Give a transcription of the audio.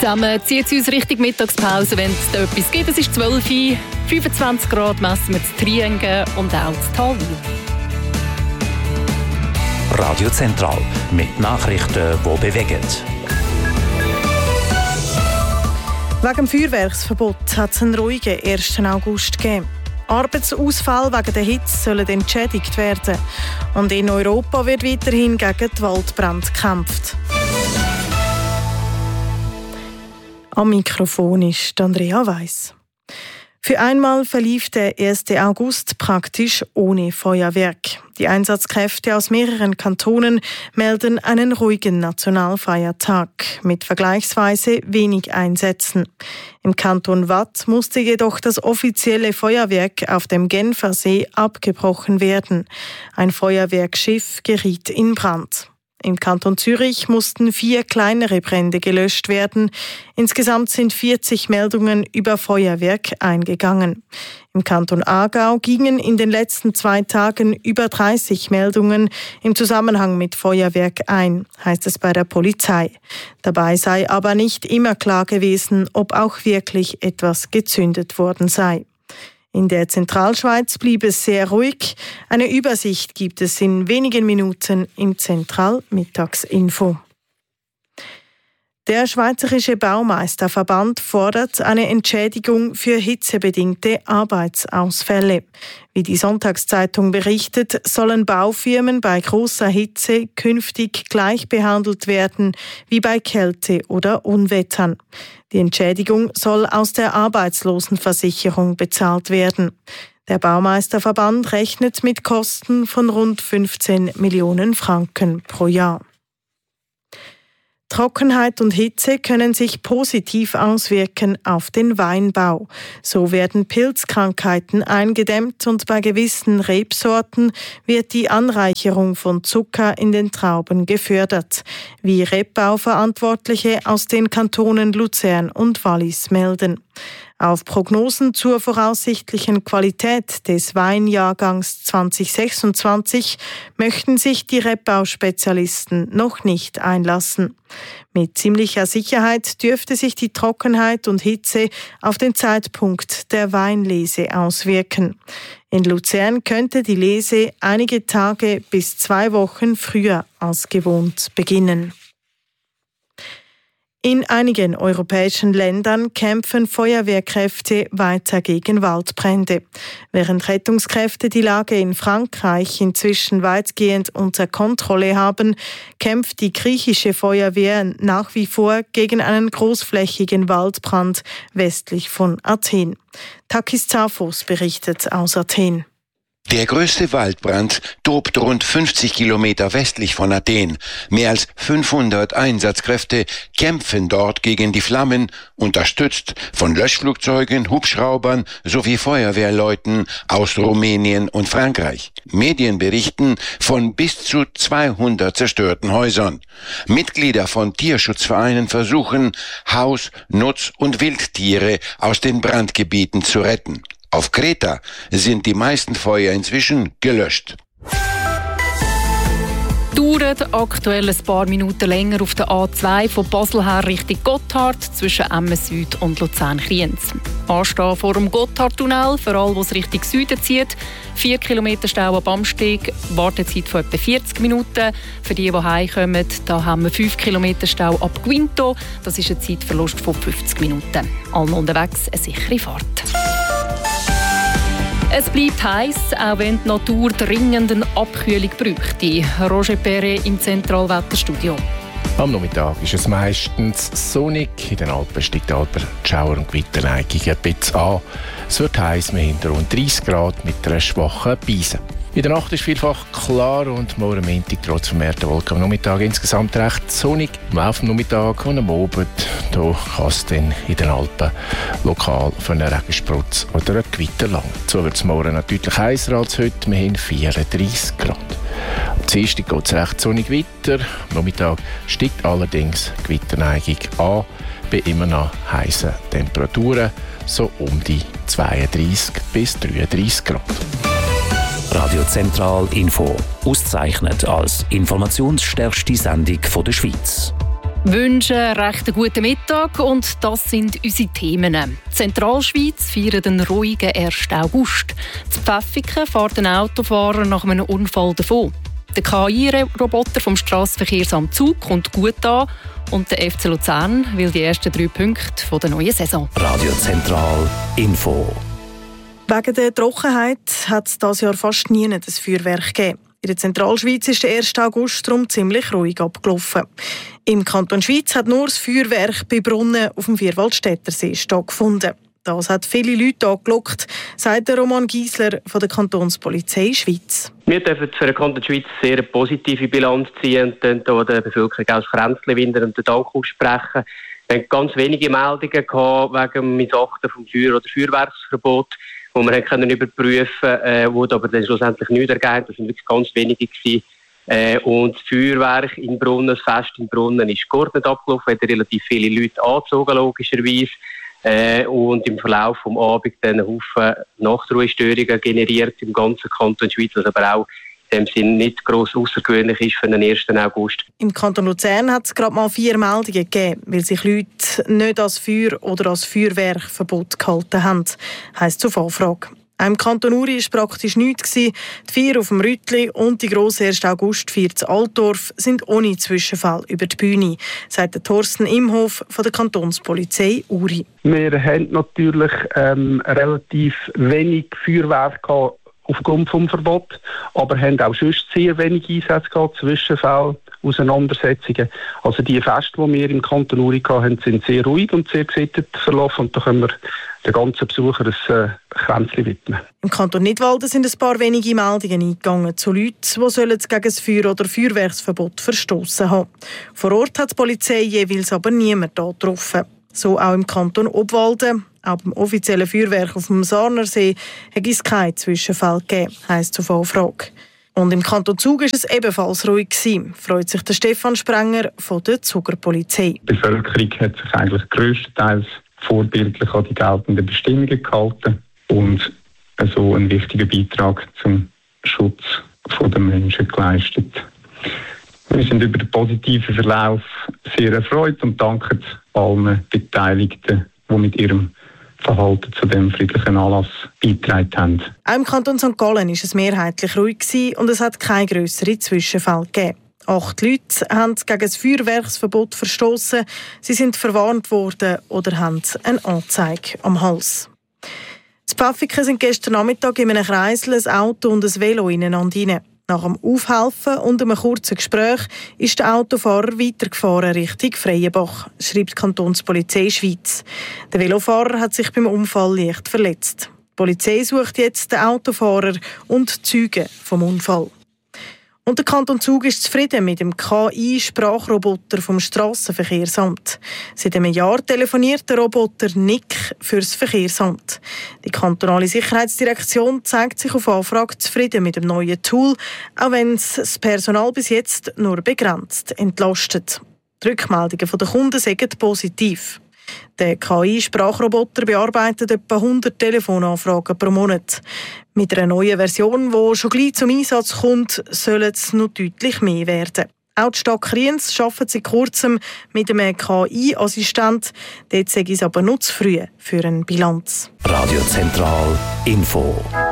zusammen. Zieht uns Richtung Mittagspause, wenn es da etwas gibt. Es ist 12 Uhr, 25 Grad messen wir zu Triengen und auch zu Talwil. Radio Zentral mit Nachrichten, die bewegen. Wegen dem Feuerwerksverbot hat es einen ruhigen 1. August gegeben. Arbeitsausfälle wegen der Hitze sollen entschädigt werden. Und in Europa wird weiterhin gegen die Waldbrände gekämpft. Am Mikrofon ist Andrea Weiss. Für einmal verlief der 1. August praktisch ohne Feuerwerk. Die Einsatzkräfte aus mehreren Kantonen melden einen ruhigen Nationalfeiertag mit vergleichsweise wenig Einsätzen. Im Kanton Waadt musste jedoch das offizielle Feuerwerk auf dem Genfersee abgebrochen werden. Ein Feuerwerksschiff geriet in Brand. Im Kanton Zürich mussten 4 kleinere Brände gelöscht werden. Insgesamt sind 40 Meldungen über Feuerwerk eingegangen. Im Kanton Aargau gingen in den letzten 2 Tagen über 30 Meldungen im Zusammenhang mit Feuerwerk ein, heißt es bei der Polizei. Dabei sei aber nicht immer klar gewesen, ob auch wirklich etwas gezündet worden sei. In der Zentralschweiz blieb es sehr ruhig. Eine Übersicht gibt es in wenigen Minuten im Zentralmittagsinfo. Der Schweizerische Baumeisterverband fordert eine Entschädigung für hitzebedingte Arbeitsausfälle. Wie die Sonntagszeitung berichtet, sollen Baufirmen bei großer Hitze künftig gleich behandelt werden wie bei Kälte oder Unwettern. Die Entschädigung soll aus der Arbeitslosenversicherung bezahlt werden. Der Baumeisterverband rechnet mit Kosten von rund 15 Millionen Franken pro Jahr. Trockenheit und Hitze können sich positiv auswirken auf den Weinbau. So werden Pilzkrankheiten eingedämmt und bei gewissen Rebsorten wird die Anreicherung von Zucker in den Trauben gefördert, wie Rebbauverantwortliche aus den Kantonen Luzern und Wallis melden. Auf Prognosen zur voraussichtlichen Qualität des Weinjahrgangs 2026 möchten sich die Rebbau-Spezialisten noch nicht einlassen. Mit ziemlicher Sicherheit dürfte sich die Trockenheit und Hitze auf den Zeitpunkt der Weinlese auswirken. In Luzern könnte die Lese einige Tage bis 2 Wochen früher als gewohnt beginnen. In einigen europäischen Ländern kämpfen Feuerwehrkräfte weiter gegen Waldbrände. Während Rettungskräfte die Lage in Frankreich inzwischen weitgehend unter Kontrolle haben, kämpft die griechische Feuerwehr nach wie vor gegen einen großflächigen Waldbrand westlich von Athen. Takis Zafos berichtet aus Athen. Der größte Waldbrand tobt rund 50 Kilometer westlich von Athen. Mehr als 500 Einsatzkräfte kämpfen dort gegen die Flammen, unterstützt von Löschflugzeugen, Hubschraubern sowie Feuerwehrleuten aus Rumänien und Frankreich. Medien berichten von bis zu 200 zerstörten Häusern. Mitglieder von Tierschutzvereinen versuchen, Haus-, Nutz- und Wildtiere aus den Brandgebieten zu retten. Auf Kreta sind die meisten Feuer inzwischen gelöscht. Dauert aktuell ein paar Minuten länger auf der A2 von Basel her Richtung Gotthard zwischen Emmen Süd und Luzern-Kriens. Anstehen vor dem Gotthardtunnel, für alle, die es Richtung Süden zieht. 4 Kilometer Stau am Amsteg, Wartezeit von etwa 40 Minuten. Für die heimkommen, da haben wir 5 Kilometer Stau ab Guinto. Das ist ein Zeitverlust von 50 Minuten. Allen unterwegs eine sichere Fahrt. Es bleibt heiß, auch wenn die Natur dringend eine Abkühlung bräuchte. Roger Perret im Zentralwetterstudio. Am Nachmittag ist es meistens sonnig. In den Alpen steigt aber die Schauer- und Gewitterneigung ein bisschen an. Es wird heiß, wir haben rund 30 Grad mit einer schwachen Brise. In der Nacht ist vielfach klar und morgen Montag trotz vermehrter Wolken am Nachmittag insgesamt recht sonnig. Am Laufe des Nachmittags und am Abend da kann es dann in den Alpen lokal für einen Regensprutz oder ein Gewitter lang. So wird es morgen natürlich heißer als heute. Wir haben 34 Grad. Am Dienstag geht es recht sonnig weiter. Am Nachmittag steigt allerdings die Gewitterneigung an bei immer noch heißen Temperaturen, so um die 32 bis 33 Grad. Radio Zentral Info, ausgezeichnet als informationsstärkste Sendung der Schweiz. Wünschen recht guten Mittag und das sind unsere Themen. Die Zentralschweiz feiert den ruhigen 1. August. In Pfäffiken fährt ein Autofahrer nach einem Unfall davon. Der KI-Roboter vom Strassenverkehrsamt Zug kommt gut an und der FC Luzern will die ersten 3 Punkte der neuen Saison. Radio Zentral Info. Wegen der Trockenheit hat es dieses Jahr fast nie ein Feuerwerk gegeben. In der Zentralschweiz ist der 1. August darum ziemlich ruhig abgelaufen. Im Kanton Schweiz hat nur das Feuerwerk bei Brunnen auf dem Vierwaldstättersee stattgefunden. Das hat viele Leute angelockt, sagt Roman Giesler von der Kantonspolizei Schweiz. Wir dürfen für den Kanton Schweiz eine sehr positive Bilanz ziehen und hier der Bevölkerung auch das Kränzchen winden und den Dank aussprechen. Wir hatten ganz wenige Meldungen wegen dem Missachten vom Feuer- oder Feuerwerksverbot, wo wir können überprüfen konnten, wo aber dann schlussendlich nichts ergeben. Das waren wirklich ganz wenige gewesen. Und das Feuerwerk in Brunnen, das Fest in Brunnen, ist geordnet abgelaufen, hat relativ viele Leute angezogen, logischerweise. Und im Verlauf des Abends dann einen Haufen Nachtruhestörungen generiert im ganzen Kanton Schweiz, was aber auch in dem Sinne nicht gross außergewöhnlich ist für den 1. August. Im Kanton Luzern hat es gerade mal 4 Meldungen gegeben, weil sich Leute nicht als Feuer- oder als Feuerwerkverbot gehalten haben, heisst zur Anfrage. Auch im Kanton Uri war praktisch nichts. Die Feier auf dem Rüttli und die grosse 1. Augustfeier in Altdorf sind ohne Zwischenfall über die Bühne, sagt der Thorsten Imhof von der Kantonspolizei Uri. Wir haben natürlich relativ wenig Feuerwerk aufgrund des Verbots, aber haben auch sonst sehr wenig Einsätze gehabt, Zwischenfälle, Auseinandersetzungen. Also die Feste, die wir im Kanton Uri hatten, sind sehr ruhig und sehr gesittet verlaufen und da können wir den ganzen Besuchern ein Kränzchen widmen. Im Kanton Nidwalden sind ein paar wenige Meldungen eingegangen zu Leuten, die gegen das Feuer- oder Feuerwerksverbot verstossen haben. Vor Ort hat die Polizei jeweils aber niemand getroffen. So auch im Kanton Obwalden. Auch beim offiziellen Feuerwerk auf dem Sarnersee hat es keinen Zwischenfall gegeben, heisst es auf Anfrage. Und im Kanton Zug war es ebenfalls ruhig gewesen, freut sich der Stefan Sprenger von der Zuger Polizei. Die Bevölkerung hat sich eigentlich grösstenteils vorbildlich an die geltenden Bestimmungen gehalten und so einen wichtigen Beitrag zum Schutz der Menschen geleistet. Wir sind über den positiven Verlauf sehr erfreut und danken allen Beteiligten, die mit ihrem Verhalten zu dem friedlichen Anlass beigetragen haben. Auch im Kanton St. Gallen war es mehrheitlich ruhig und es hat keine grösseren Zwischenfälle gegeben. 8 Leute haben gegen das Feuerwerksverbot verstossen. Sie sind verwarnt worden oder haben eine Anzeige am Hals. In Pfäffiken sind gestern Nachmittag in einem Kreisel ein Auto und ein Velo ineinander rein. Nach dem Aufhelfen und einem kurzen Gespräch ist der Autofahrer weitergefahren Richtung Freienbach, schreibt die Kantonspolizei Schweiz. Der Velofahrer hat sich beim Unfall leicht verletzt. Die Polizei sucht jetzt den Autofahrer und Zeugen vom Unfall. Und der Kanton Zug ist zufrieden mit dem KI-Sprachroboter vom Strassenverkehrsamt. Seit einem Jahr telefoniert der Roboter Nick fürs Verkehrsamt. Die kantonale Sicherheitsdirektion zeigt sich auf Anfrage zufrieden mit dem neuen Tool, auch wenn es das Personal bis jetzt nur begrenzt entlastet. Die Rückmeldungen der Kunden sind positiv. Der KI-Sprachroboter bearbeitet etwa 100 Telefonanfragen pro Monat. Mit einer neuen Version, die schon gleich zum Einsatz kommt, soll es noch deutlich mehr werden. Auch die Stadt Kriens arbeitet seit kurzem mit einem KI-Assistent. Dort sei es aber noch zu früh für eine Bilanz. Radio Zentral Info.